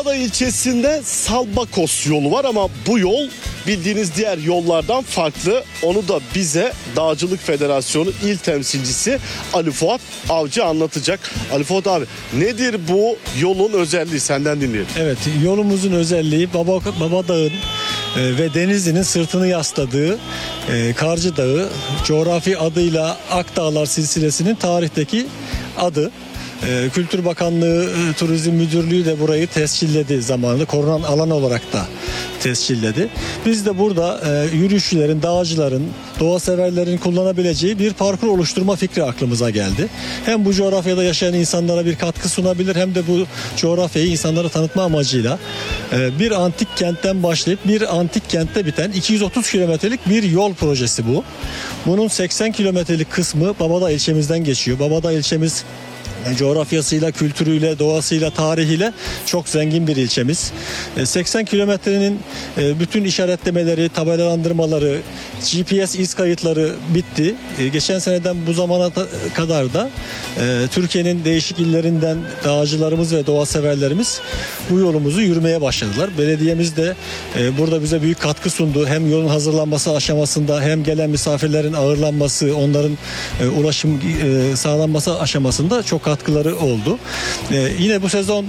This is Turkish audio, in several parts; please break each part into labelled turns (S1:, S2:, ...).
S1: Babadağ ilçesinde Salbakos yolu var ama bu yol bildiğiniz diğer yollardan farklı. Onu da bize Dağcılık Federasyonu İl Temsilcisi Ali Fuat Avcı anlatacak. Ali Fuat abi, nedir bu yolun özelliği, senden dinleyelim.
S2: Evet, yolumuzun özelliği Babadağ'ın ve Denizli'nin sırtını yasladığı Karcı Dağı, coğrafi adıyla Akdağlar silsilesinin tarihteki adı. Kültür Bakanlığı Turizm Müdürlüğü de burayı tescilledi zamanında. Korunan alan olarak da tescilledi. Biz de burada yürüyüşçülerin, dağcıların, doğa severlerin kullanabileceği bir parkur oluşturma fikri aklımıza geldi. Hem bu coğrafyada yaşayan insanlara bir katkı sunabilir, hem de bu coğrafyayı insanlara tanıtma amacıyla bir antik kentten başlayıp bir antik kentte biten 230 kilometrelik bir yol projesi bu. Bunun 80 kilometrelik kısmı Babadağ ilçemizden geçiyor. Babadağ ilçemiz coğrafyasıyla, kültürüyle, doğasıyla, tarihiyle çok zengin bir ilçemiz. 80 kilometrenin bütün işaretlemeleri, tabelalandırmaları, GPS iz kayıtları bitti. Geçen seneden bu zamana kadar da Türkiye'nin değişik illerinden dağcılarımız ve doğa severlerimiz bu yolumuzu yürümeye başladılar. Belediyemiz de burada bize büyük katkı sundu. Hem yolun hazırlanması aşamasında, hem gelen misafirlerin ağırlanması, onların ulaşım sağlanması aşamasında çok katkıları oldu. Yine bu sezon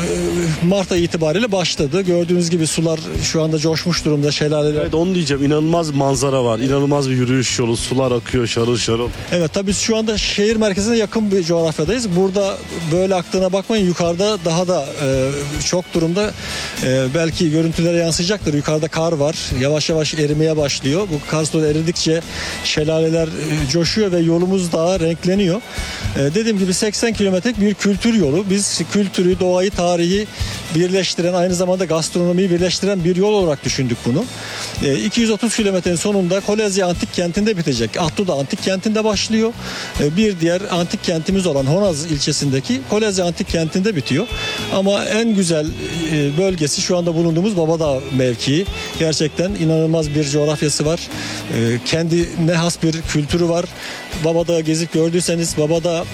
S2: Mart ayı itibariyle başladı. Gördüğünüz gibi sular şu anda coşmuş durumda. Şelaleler.
S1: Evet, onu diyeceğim. İnanılmaz manzara var. İnanılmaz bir yürüyüş yolu. Sular akıyor şarıl şarıl.
S2: Evet, tabii şu anda şehir merkezine yakın bir coğrafyadayız. Burada böyle aktığına bakmayın. Yukarıda daha da çok durumda. Belki görüntülere yansıyacaktır. Yukarıda kar var. Yavaş yavaş erimeye başlıyor. Bu kar suları eridikçe şelaleler coşuyor ve yolumuz daha renkleniyor. Dediğim gibi 80 kilometrelik bir kültür yolu. Biz kültürü, doğayı, tarihi birleştiren, aynı zamanda gastronomiyi birleştiren bir yol olarak düşündük bunu. 230 kilometrenin sonunda Kolezya Antik Kenti'nde bitecek. Ahduda Antik Kenti'nde başlıyor. Bir diğer antik kentimiz olan Honaz ilçesindeki Kolezya Antik Kenti'nde bitiyor. Ama en güzel bölgesi şu anda bulunduğumuz Babadağ mevkii. Gerçekten inanılmaz bir coğrafyası var. Kendine has bir kültürü var. Babadağ'ı gezip gördüyseniz, Babadağ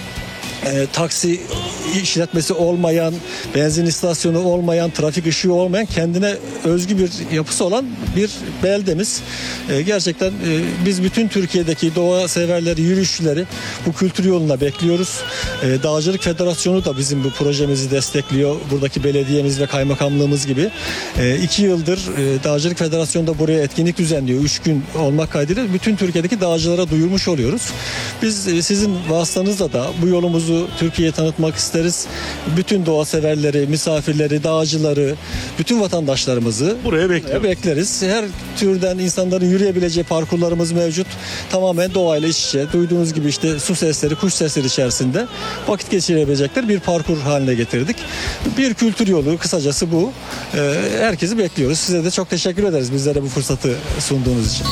S2: taksi işletmesi olmayan, benzin istasyonu olmayan, trafik ışığı olmayan, kendine özgü bir yapısı olan bir beldemiz. Gerçekten biz bütün Türkiye'deki doğa severleri, yürüyüşçüleri bu kültür yoluna bekliyoruz. Dağcılık Federasyonu da bizim bu projemizi destekliyor. Buradaki belediyemiz ve kaymakamlığımız gibi. 2 yıldır Dağcılık Federasyonu da buraya etkinlik düzenliyor. 3 gün olmak kaydıyla bütün Türkiye'deki dağcılara duyurmuş oluyoruz. Biz sizin vasıtanızla da bu yolumuzu Türkiye'ye tanıtmak isteriz. Bütün doğa severleri, misafirleri, dağcıları, bütün vatandaşlarımızı
S1: Buraya
S2: bekleriz. Her türden insanların yürüyebileceği parkurlarımız mevcut. Tamamen doğayla iç içe. Duyduğunuz gibi işte su sesleri, kuş sesleri içerisinde vakit geçirebilecekler bir parkur haline getirdik. Bir kültür yolu, kısacası bu. Herkesi bekliyoruz. Size de çok teşekkür ederiz bizlere bu fırsatı sunduğunuz için.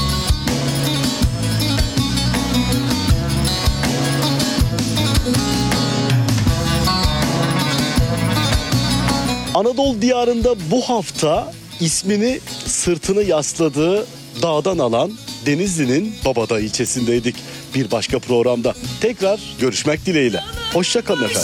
S1: Anadolu diyarında bu hafta ismini sırtını yasladığı dağdan alan Denizli'nin Babadağ ilçesindeydik. Bir başka programda tekrar görüşmek dileğiyle. Hoşça kalın efendim.